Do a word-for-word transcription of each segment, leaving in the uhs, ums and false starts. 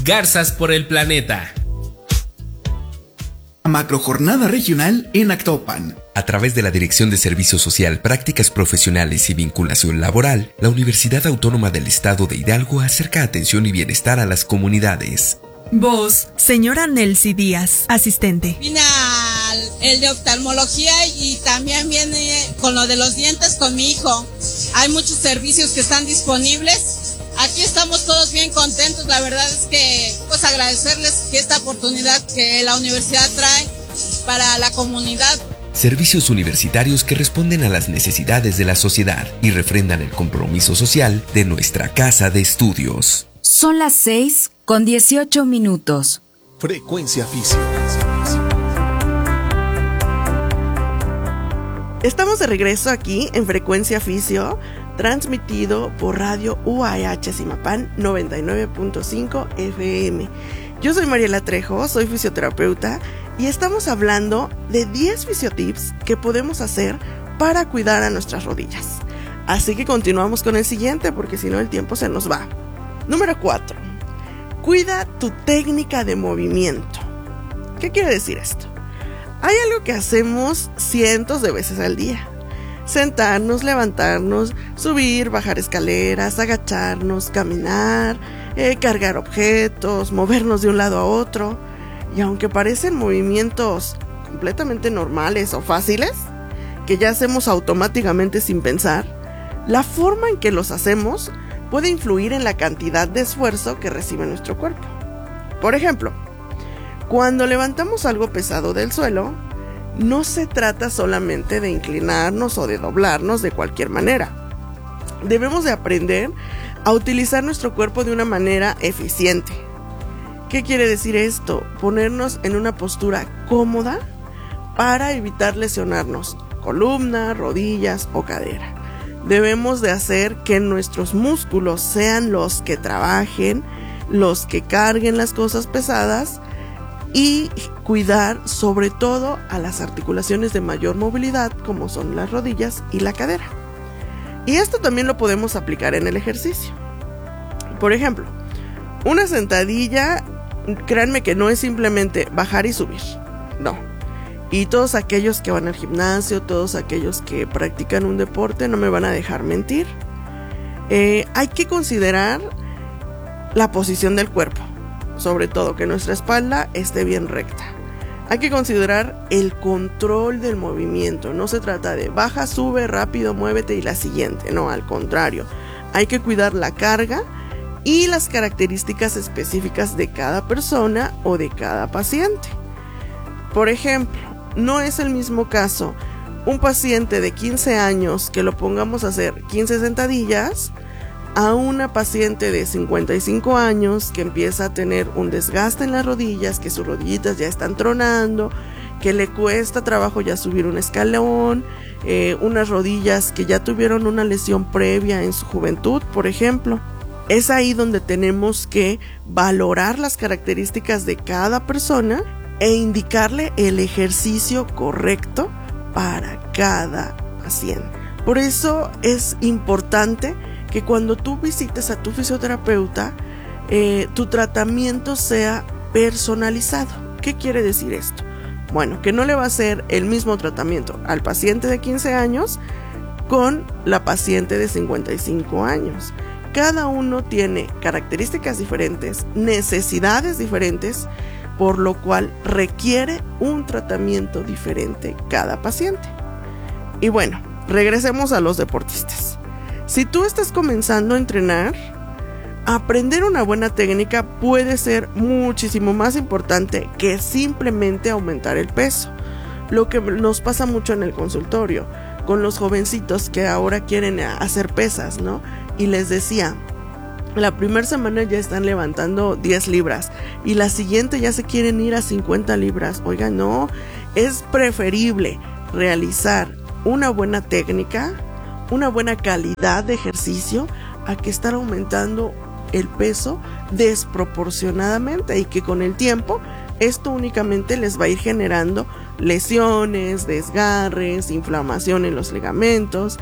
Garzas por el planeta. Macrojornada regional en Actopan. A través de la Dirección de Servicio Social, Prácticas Profesionales y Vinculación Laboral, la Universidad Autónoma del Estado de Hidalgo acerca atención y bienestar a las comunidades. Voz, señora Nelcy Díaz, asistente. Vine al el de oftalmología y también viene con lo de los dientes con mi hijo. Hay muchos servicios que están disponibles. Aquí estamos todos bien contentos. La verdad es que pues agradecerles que esta oportunidad que la universidad trae para la comunidad. Servicios universitarios que responden a las necesidades de la sociedad y refrendan el compromiso social de nuestra casa de estudios. Son las seis con dieciocho minutos. Frecuencia Fisio. Estamos de regreso aquí en Frecuencia Fisio, transmitido por Radio U A H Zimapán noventa y nueve punto cinco F M. Yo soy Mariela Trejo, soy fisioterapeuta y estamos hablando de diez fisiotips que podemos hacer para cuidar a nuestras rodillas. Así que continuamos con el siguiente porque si no el tiempo se nos va. Número cuatro. Cuida tu técnica de movimiento. ¿Qué quiere decir esto? Hay algo que hacemos cientos de veces al día. Sentarnos, levantarnos, subir, bajar escaleras, agacharnos, caminar, eh, cargar objetos, movernos de un lado a otro. Y aunque parecen movimientos completamente normales o fáciles, que ya hacemos automáticamente sin pensar, la forma en que los hacemos puede influir en la cantidad de esfuerzo que recibe nuestro cuerpo. Por ejemplo, cuando levantamos algo pesado del suelo, no se trata solamente de inclinarnos o de doblarnos de cualquier manera. Debemos de aprender a utilizar nuestro cuerpo de una manera eficiente. ¿Qué quiere decir esto? Ponernos en una postura cómoda para evitar lesionarnos columna, rodillas o cadera. Debemos de hacer que nuestros músculos sean los que trabajen, los que carguen las cosas pesadas y cuidar sobre todo a las articulaciones de mayor movilidad como son las rodillas y la cadera. Y esto también lo podemos aplicar en el ejercicio. Por ejemplo, una sentadilla, créanme que no es simplemente bajar y subir, no. Y todos aquellos que van al gimnasio, todos aquellos que practican un deporte no me van a dejar mentir. Eh, hay que considerar la posición del cuerpo, sobre todo que nuestra espalda esté bien recta. Hay que considerar el control del movimiento. No se trata de baja, sube, rápido, muévete y la siguiente. No, al contrario. Hay que cuidar la carga y las características específicas de cada persona o de cada paciente. Por ejemplo, no es el mismo caso un paciente de quince años que lo pongamos a hacer quince sentadillas a una paciente de cincuenta y cinco años que empieza a tener un desgaste en las rodillas, que sus rodillitas ya están tronando, que le cuesta trabajo ya subir un escalón, eh, unas rodillas que ya tuvieron una lesión previa en su juventud, por ejemplo. Es ahí donde tenemos que valorar las características de cada persona e indicarle el ejercicio correcto para cada paciente. Por eso es importante que cuando tú visites a tu fisioterapeuta, eh, tu tratamiento sea personalizado. ¿Qué quiere decir esto? Bueno, que no le va a hacer el mismo tratamiento al paciente de quince años con la paciente de cincuenta y cinco años. Cada uno tiene características diferentes, necesidades diferentes, por lo cual requiere un tratamiento diferente cada paciente. Y bueno, regresemos a los deportistas. Si tú estás comenzando a entrenar, aprender una buena técnica puede ser muchísimo más importante que simplemente aumentar el peso. Lo que nos pasa mucho en el consultorio con los jovencitos que ahora quieren hacer pesas, ¿no? Y les decía, la primera semana ya están levantando diez libras y la siguiente ya se quieren ir a cincuenta libras. Oiga, no, es preferible realizar una buena técnica, una buena calidad de ejercicio a que estar aumentando el peso desproporcionadamente y que con el tiempo esto únicamente les va a ir generando lesiones, desgarres, inflamación en los ligamentos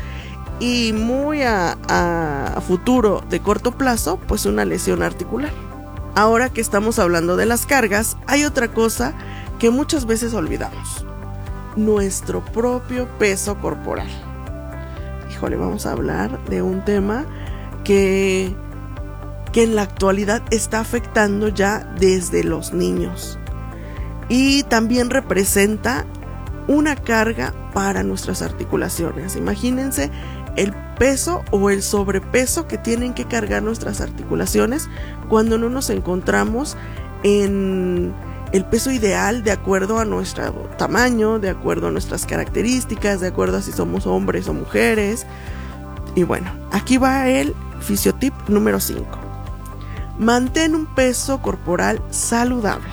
y muy a, a futuro de corto plazo, pues una lesión articular. Ahora que estamos hablando de las cargas, hay otra cosa que muchas veces olvidamos: nuestro propio peso corporal. Híjole, vamos a hablar de un tema que, que en la actualidad está afectando ya desde los niños y también representa una carga para nuestras articulaciones. Imagínense el peso o el sobrepeso que tienen que cargar nuestras articulaciones cuando no nos encontramos en el peso ideal de acuerdo a nuestro tamaño, de acuerdo a nuestras características, de acuerdo a si somos hombres o mujeres. Y bueno, aquí va el fisiotip número cinco. Mantén un peso corporal saludable.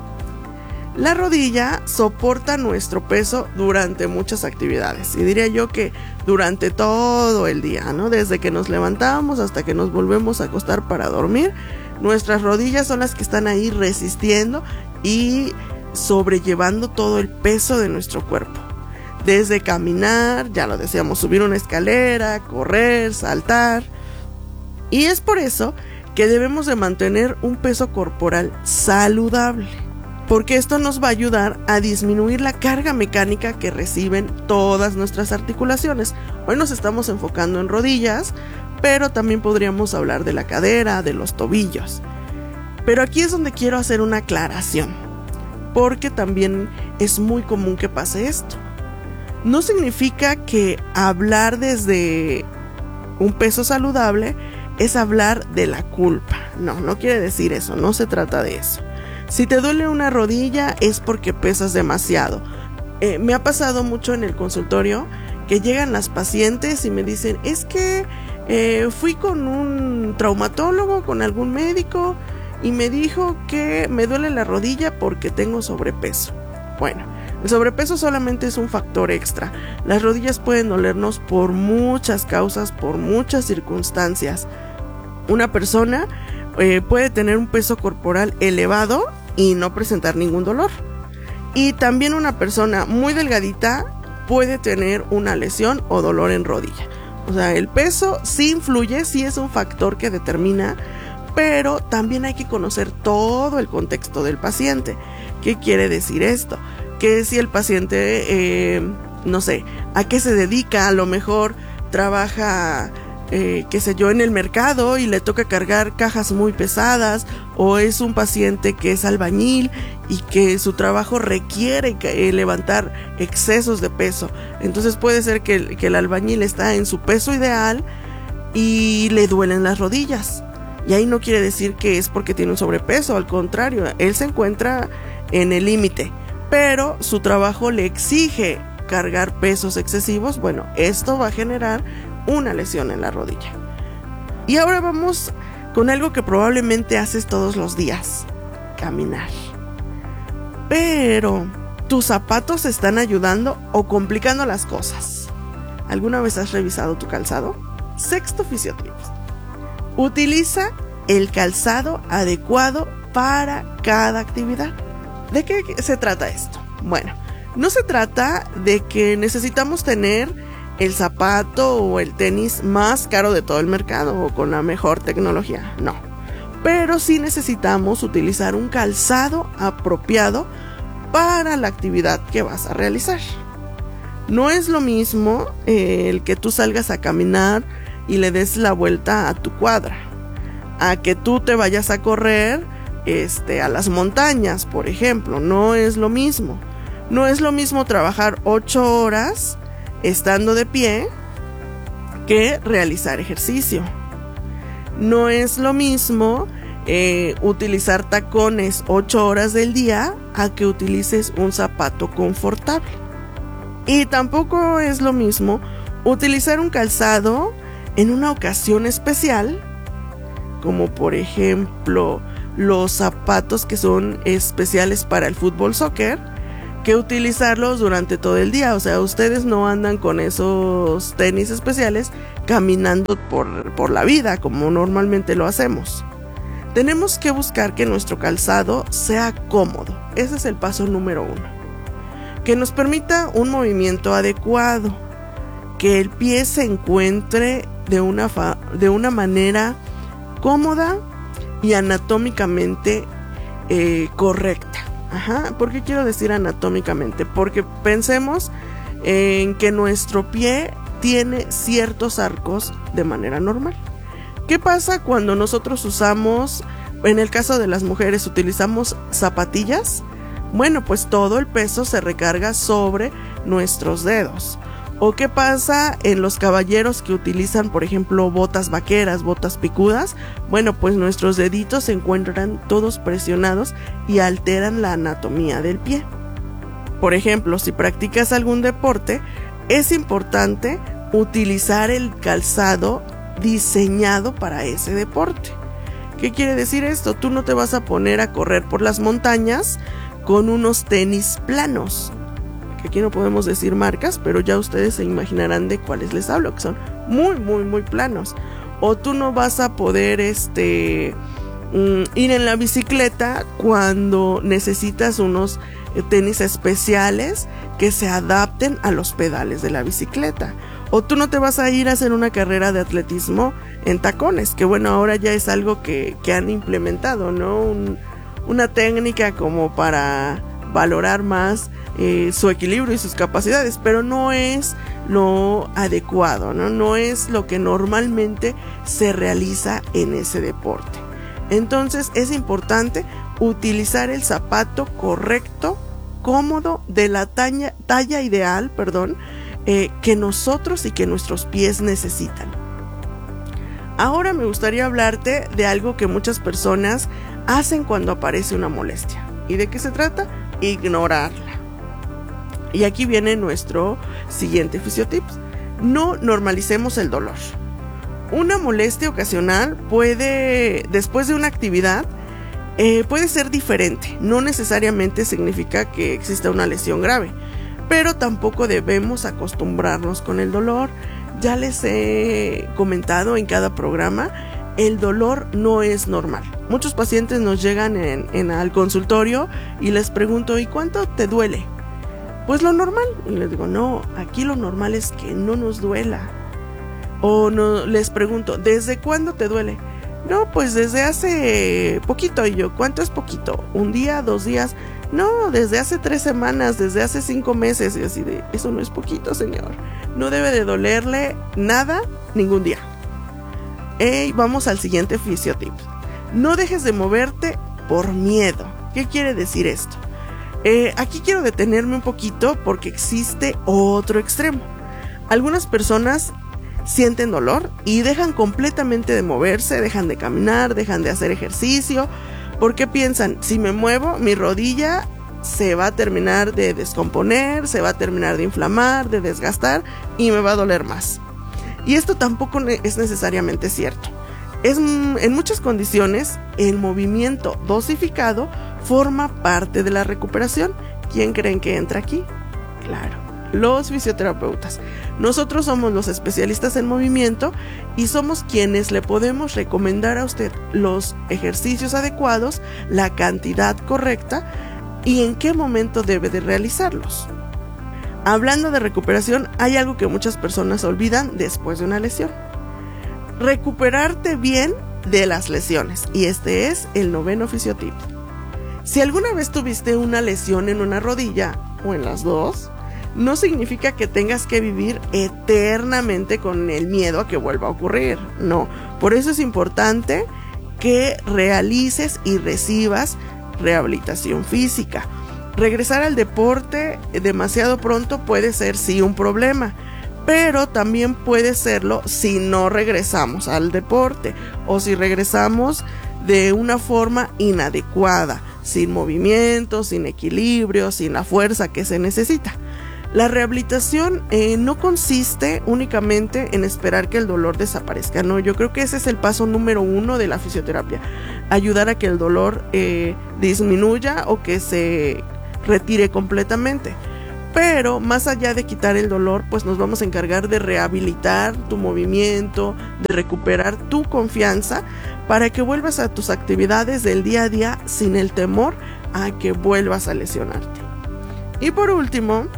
La rodilla soporta nuestro peso durante muchas actividades, y diría yo que durante todo el día, ¿no? Desde que nos levantamos hasta que nos volvemos a acostar para dormir, nuestras rodillas son las que están ahí resistiendo y sobrellevando todo el peso de nuestro cuerpo. Desde caminar, ya lo decíamos, subir una escalera, correr, saltar. Y es por eso que debemos de mantener un peso corporal saludable, porque esto nos va a ayudar a disminuir la carga mecánica que reciben todas nuestras articulaciones. Hoy nos estamos enfocando en rodillas, pero también podríamos hablar de la cadera, de los tobillos. Pero aquí es donde quiero hacer una aclaración, porque también es muy común que pase esto. No significa que hablar desde un peso saludable es hablar de la culpa. No, no quiere decir eso, no se trata de eso. Si te duele una rodilla es porque pesas demasiado. Eh, me ha pasado mucho en el consultorio que llegan las pacientes y me dicen, es que eh, fui con un traumatólogo, con algún médico, y me dijo que me duele la rodilla porque tengo sobrepeso. Bueno, el sobrepeso solamente es un factor extra. Las rodillas pueden dolernos por muchas causas, por muchas circunstancias. Una persona eh, puede tener un peso corporal elevado y no presentar ningún dolor. Y también una persona muy delgadita puede tener una lesión o dolor en rodilla. O sea, el peso sí influye, sí es un factor que determina, pero también hay que conocer todo el contexto del paciente. ¿Qué quiere decir esto? Que si el paciente, eh, no sé, ¿a qué se dedica? A lo mejor trabaja, eh, qué sé yo, en el mercado y le toca cargar cajas muy pesadas, o es un paciente que es albañil y que su trabajo requiere eh, levantar excesos de peso. Entonces puede ser que el, que el albañil está en su peso ideal y le duelen las rodillas. Y ahí no quiere decir que es porque tiene un sobrepeso, al contrario, él se encuentra en el límite, pero su trabajo le exige cargar pesos excesivos. Bueno, esto va a generar una lesión en la rodilla. Y ahora vamos con algo que probablemente haces todos los días: caminar. Pero tus zapatos están ayudando o complicando las cosas. ¿Alguna vez has revisado tu calzado? Sexto fisiotip: utiliza el calzado adecuado para cada actividad. ¿De qué se trata esto? Bueno, no se trata de que necesitamos tener el zapato o el tenis más caro de todo el mercado o con la mejor tecnología, no. Pero sí necesitamos utilizar un calzado apropiado para la actividad que vas a realizar. No es lo mismo eh, el que tú salgas a caminar y le des la vuelta a tu cuadra, a que tú te vayas a correr este, a las montañas, por ejemplo. No es lo mismo. No es lo mismo trabajar ocho horas estando de pie que realizar ejercicio. No es lo mismo eh, utilizar tacones ocho horas del día a que utilices un zapato confortable. Y tampoco es lo mismo utilizar un calzado en una ocasión especial, como por ejemplo los zapatos que son especiales para el fútbol soccer, que utilizarlos durante todo el día. O sea, ustedes no andan con esos tenis especiales caminando por, por la vida como normalmente lo hacemos. Tenemos que buscar que nuestro calzado sea cómodo. Ese es el paso número uno. Que nos permita un movimiento adecuado, que el pie se encuentre de una, fa- de una manera cómoda y anatómicamente eh, correcta. Ajá, ¿por qué quiero decir anatómicamente? Porque pensemos en que nuestro pie tiene ciertos arcos de manera normal. ¿Qué pasa cuando nosotros usamos, en el caso de las mujeres, utilizamos zapatillas? Bueno, pues todo el peso se recarga sobre nuestros dedos. ¿O qué pasa en los caballeros que utilizan, por ejemplo, botas vaqueras, botas picudas? Bueno, pues nuestros deditos se encuentran todos presionados y alteran la anatomía del pie. Por ejemplo, si practicas algún deporte, es importante utilizar el calzado diseñado para ese deporte. ¿Qué quiere decir esto? Tú no te vas a poner a correr por las montañas con unos tenis planos. Aquí no podemos decir marcas, pero ya ustedes se imaginarán de cuáles les hablo, que son muy, muy, muy planos. O tú no vas a poder este, mm, ir en la bicicleta cuando necesitas unos tenis especiales que se adapten a los pedales de la bicicleta. O tú no te vas a ir a hacer una carrera de atletismo en tacones, que bueno, ahora ya es algo que, que han implementado, ¿no? Un, una técnica como para valorar más eh, su equilibrio y sus capacidades, pero no es lo adecuado, ¿no? No es lo que normalmente se realiza en ese deporte. Entonces es importante utilizar el zapato correcto, cómodo, de la talla, talla ideal, perdón, eh, que nosotros y que nuestros pies necesitan. Ahora me gustaría hablarte de algo que muchas personas hacen cuando aparece una molestia. ¿Y de qué se trata? Ignorarla. Y aquí viene nuestro siguiente fisiotips. No normalicemos el dolor. Una molestia ocasional puede, después de una actividad, eh, puede ser diferente. No necesariamente significa que exista una lesión grave, pero tampoco debemos acostumbrarnos con el dolor. Ya les he comentado en cada programa, el dolor no es normal. Muchos pacientes nos llegan en, en, al consultorio y les pregunto, ¿y cuánto te duele? Pues lo normal. Y les digo, no, aquí lo normal es que no nos duela. O no, les pregunto, ¿desde cuándo te duele? No, pues desde hace poquito. Y yo, ¿cuánto es poquito? ¿Un día, dos días? No, desde hace tres semanas, desde hace cinco meses. Y así de, eso no es poquito, señor. No debe de dolerle nada, ningún día. Hey, vamos al siguiente fisiotip. No dejes de moverte por miedo. ¿Qué quiere decir esto? Eh, aquí quiero detenerme un poquito porque existe otro extremo. Algunas personas sienten dolor y dejan completamente de moverse, dejan de caminar, dejan de hacer ejercicio, porque piensan, si me muevo, mi rodilla se va a terminar de descomponer, se va a terminar de inflamar, de desgastar y me va a doler más. Y esto tampoco es necesariamente cierto. Es, en muchas condiciones, el movimiento dosificado forma parte de la recuperación. ¿Quién creen que entra aquí? Claro, los fisioterapeutas. Nosotros somos los especialistas en movimiento y somos quienes le podemos recomendar a usted los ejercicios adecuados, la cantidad correcta y en qué momento debe de realizarlos. Hablando de recuperación, hay algo que muchas personas olvidan después de una lesión. Recuperarte bien de las lesiones. Y este es el noveno fisiotip. Si alguna vez tuviste una lesión en una rodilla o en las dos, no significa que tengas que vivir eternamente con el miedo a que vuelva a ocurrir. No, por eso es importante que realices y recibas rehabilitación física. Regresar al deporte demasiado pronto puede ser sí un problema, pero también puede serlo si no regresamos al deporte o si regresamos de una forma inadecuada, sin movimiento, sin equilibrio, sin la fuerza que se necesita. La rehabilitación eh, no consiste únicamente en esperar que el dolor desaparezca, no, yo creo que ese es el paso número uno de la fisioterapia, ayudar a que el dolor eh, disminuya o que se retire completamente. Pero más allá de quitar el dolor, pues nos vamos a encargar de rehabilitar tu movimiento, de recuperar tu confianza para que vuelvas a tus actividades del día a día sin el temor a que vuelvas a lesionarte. Y por último,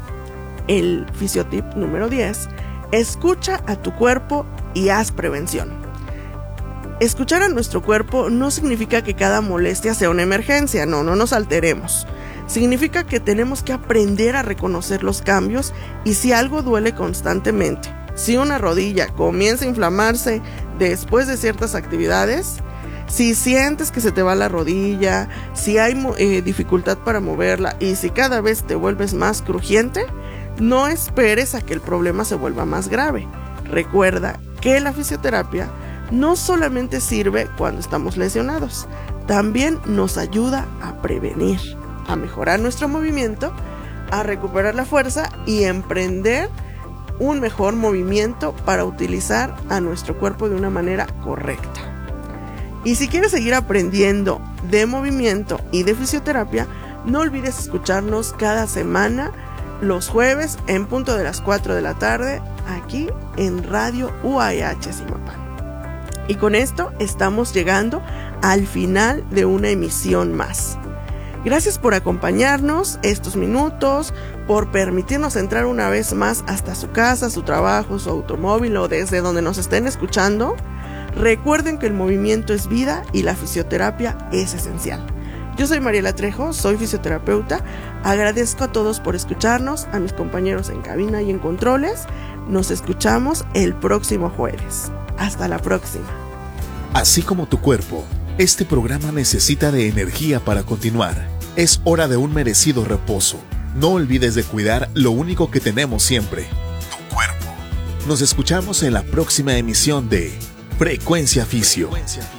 el fisiotip número diez, escucha a tu cuerpo y haz prevención. Escuchar a nuestro cuerpo no significa que cada molestia sea una emergencia, no, no nos alteremos. Significa que tenemos que aprender a reconocer los cambios y si algo duele constantemente. Si una rodilla comienza a inflamarse después de ciertas actividades, si sientes que se te va la rodilla, si hay eh, dificultad para moverla y si cada vez te vuelves más crujiente, no esperes a que el problema se vuelva más grave. Recuerda que la fisioterapia no solamente sirve cuando estamos lesionados, también nos ayuda a prevenir, a mejorar nuestro movimiento, a recuperar la fuerza y emprender un mejor movimiento para utilizar a nuestro cuerpo de una manera correcta. Y si quieres seguir aprendiendo de movimiento y de fisioterapia, no olvides escucharnos cada semana los jueves en punto de las cuatro de la tarde aquí en Radio U A H Zimapán. Y con esto estamos llegando al final de una emisión más. Gracias por acompañarnos estos minutos, por permitirnos entrar una vez más hasta su casa, su trabajo, su automóvil o desde donde nos estén escuchando. Recuerden que el movimiento es vida y la fisioterapia es esencial. Yo soy Mariela Trejo, soy fisioterapeuta. Agradezco a todos por escucharnos, a mis compañeros en cabina y en controles. Nos escuchamos el próximo jueves. Hasta la próxima. Así como tu cuerpo, este programa necesita de energía para continuar. Es hora de un merecido reposo. No olvides de cuidar lo único que tenemos siempre, tu cuerpo. Nos escuchamos en la próxima emisión de Frecuencia Fisio.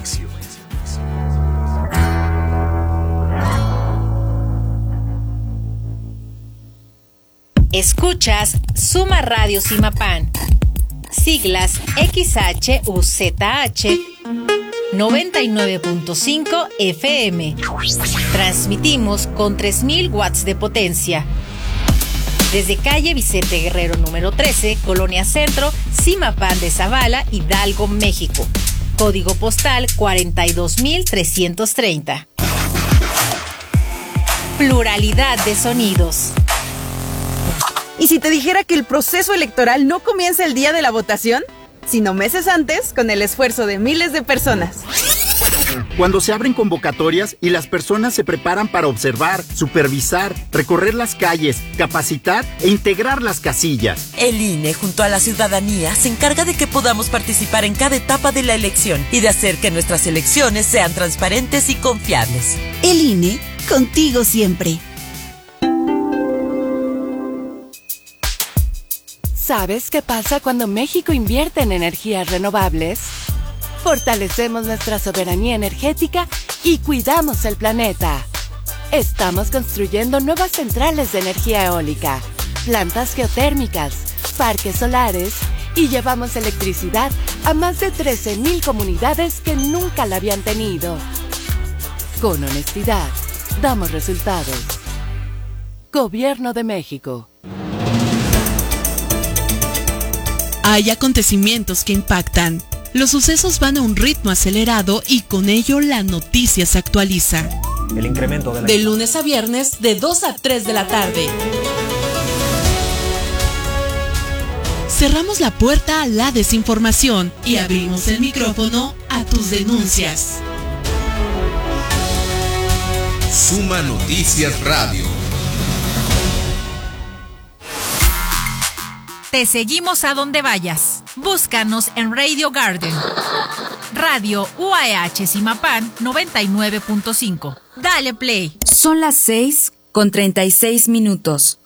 Escuchas Suma Radio Zimapán, siglas X H U Z H noventa y nueve punto cinco F M. Transmitimos con tres mil watts de potencia. Desde calle Vicente Guerrero número trece, Colonia Centro, Zimapán de Zavala, Hidalgo, México. Código postal cuarenta y dos mil trescientos treinta. Pluralidad de sonidos. ¿Y si te dijera que el proceso electoral no comienza el día de la votación, sino meses antes, con el esfuerzo de miles de personas? Cuando se abren convocatorias y las personas se preparan para observar, supervisar, recorrer las calles, capacitar e integrar las casillas. El I N E, junto a la ciudadanía, se encarga de que podamos participar en cada etapa de la elección y de hacer que nuestras elecciones sean transparentes y confiables. El I N E, contigo siempre. ¿Sabes qué pasa cuando México invierte en energías renovables? Fortalecemos nuestra soberanía energética y cuidamos el planeta. Estamos construyendo nuevas centrales de energía eólica, plantas geotérmicas, parques solares y llevamos electricidad a más de trece mil comunidades que nunca la habían tenido. Con honestidad, damos resultados. Gobierno de México. Hay acontecimientos que impactan. Los sucesos van a un ritmo acelerado y con ello la noticia se actualiza. El incremento de la... De lunes a viernes, de dos a tres de la tarde. Cerramos la puerta a la desinformación y abrimos el micrófono a tus denuncias. Suma Noticias Radio. Te seguimos a donde vayas. Búscanos en Radio Garden. Radio U A H Zimapán noventa y nueve punto cinco. Dale play. Son las seis con treinta y seis minutos.